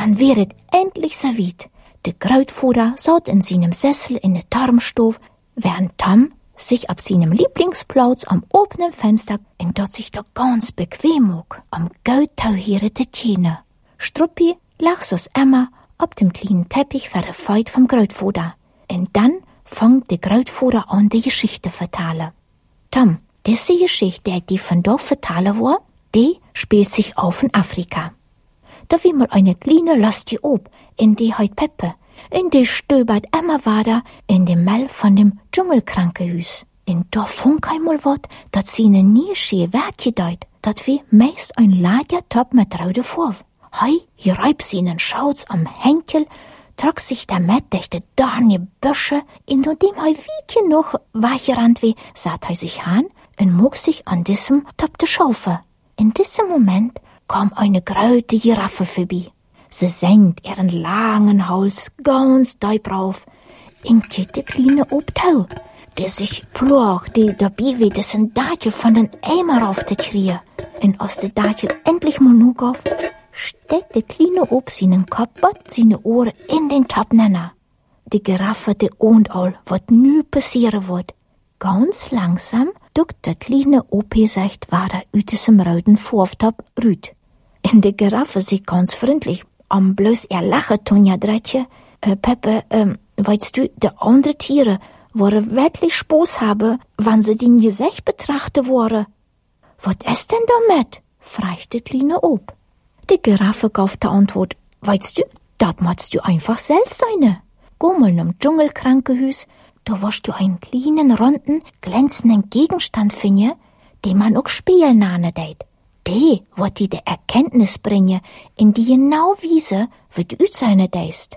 dann wäret endlich so weit. Der Grootvater saß in seinem Sessel in der Turmstube, während Tom sich auf seinem Lieblingsplatz am offenen Fenster und dort sich da ganz bequem mag, am goldtauhierten Tjene. Struppi lag so's immer auf dem kleinen Teppich verfeit vom Grootvater. Und dann fängt der Grootvater an, die Geschichte zu vertellen. Tom, diese Geschichte, die von dort vertellen war, die spielt sich auf in Afrika. Da wie mal eine kleine lastige Ob, in die heut Peppe, in die stöbert immer weiter in dem Mell von dem Dschungelkrankenhus. Und da funk einmal wat, dat sie ne Niersche Wertje deut, dat wie meist ein Lagertop mit rode Vorf. Hei, hier reibt sie einen Schauz am Henkel, trug sich damit durch die Dorne Büsche, in dem hei Wieke noch weicherand wie, saht hei sich an, und mog sich an diesem Top de Schaufe. In diesem Moment kam eine große Giraffe vorbei. Sie senkt ihren langen Hals ganz deep rauf, in die kleine Obtau, der sich plog, die dabei wie dessen Dattel von den Eimer auf die Schrie. Und als der Dattel endlich mal nur auf, steckt der kleine Ob seinen Kopf und seine Ohren in den Top nenner. Die Giraffe, die ohnt all, wat nu passieren wird. Ganz langsam duckt der kleine Ob sich weiter aus diesem roten Vorftop rüt. Und die Giraffe sieht ganz freundlich, am bloß ihr Lachen tun ja Drettje. Peppe, weißt du, die andere Tiere wollen wirklich Spaß haben, wenn sie den Gesicht betrachten wollen. Was ist denn damit? fragt der kleine Ob. Die Giraffe gab die Antwort, weißt du, das machst du einfach selbst sein. Geh mal im Dschungelkrankenhaus, da wirst du einen kleinen, runden, glänzenden Gegenstand finden, den man auch spielen nane deit. Die wird dir die Erkenntnis bringen, in die genau wiese, wie du seine deist.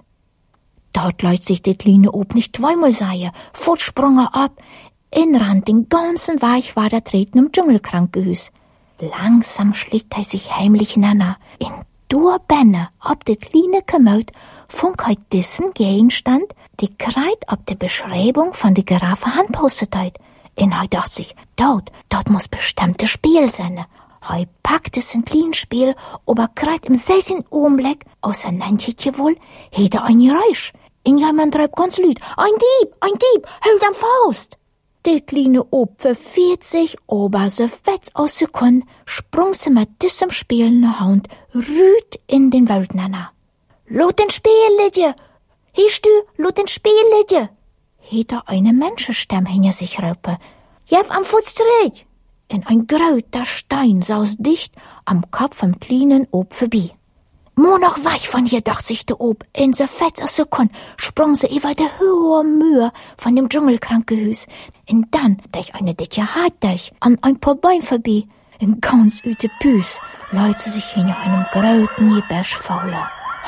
Dort lässt sich der kleine Ob nicht zweimal sagen, fortsprung er ab, inrand den ganzen Weg weiter treten im Dschungelkrankenhaus. Langsam schlägt er sich heimlich nanner. In der Benne, ob der kleine Gemüt, funk heut diesen Gegenstand, die kreit ob die Beschreibung von der Giraffe handpostet heut. Und heut dacht sich, dort muss bestimmte Spiel sein. Heut packt es ein kleines Spiel, aber kreit im selben Augenblick, außer nenntje wohl, hätte ein Geräusch. In jemand treibt ganz laut, ein Dieb, hält am Faust. Der kleine Ob verfehlt sich, aber so fetz aus Sekunden sprung sie mit diesem Spiel in der Hand, rüht in den Wald nanner. Lot den Spiel, Lidje! Hörst du, lot den Spiel, Lidje! Hätte eine Menschenstimme hinter sich raupe. Jeff am Fuß zurück! In ein grauter Stein saß dicht am Kopf vom kleinen Ob vorbei. Mo noch weich von hier, dacht sich der Ob. In so fetz aus Sekunden sprung sie über die hohe Mühe von dem Dschungelkrankenhaus. Und dann durch eine dicke Hartdurch an ein paar Bäume vorbei. In ganz üte Püs leut sie sich hinter einem grauten Gebäsch faule.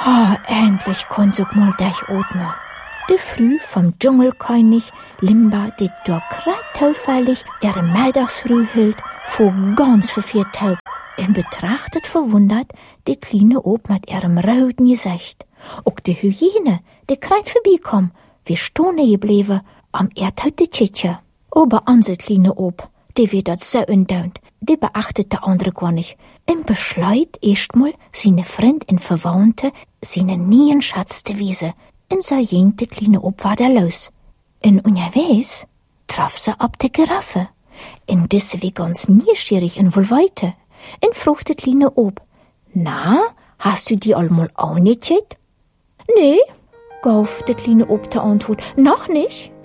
Endlich kann sie mal durchatmen. Die Früh vom Dschungelkönig Limba, die durch zufällig ihre Mittagsruhe hielt, fuhr ganz verfehlt taub. Und betrachtet verwundert die kleine Ob mit ihrem roten Gesicht. Auch die Hyäne, die kreit vorbeikom, wie Stone geblieben, am erdhütte Tschitje. Aber unsere kleine Ob, die wird dat so undaunt, die beachtet der andere gar nicht. Und beschleut erstmal seine Freund und Verwandte, seine nien Schatz zu wiesen. Und so ging die kleine Ob weiter los. Und unterwegs traf sie ab die Giraffe. Und diese wie ganz neugierig und wohl weiter. Und frug die kleine Ob, na, hast du die allmal auch nicht get? Nee, gab die kleine Ob die Antwort, noch nicht.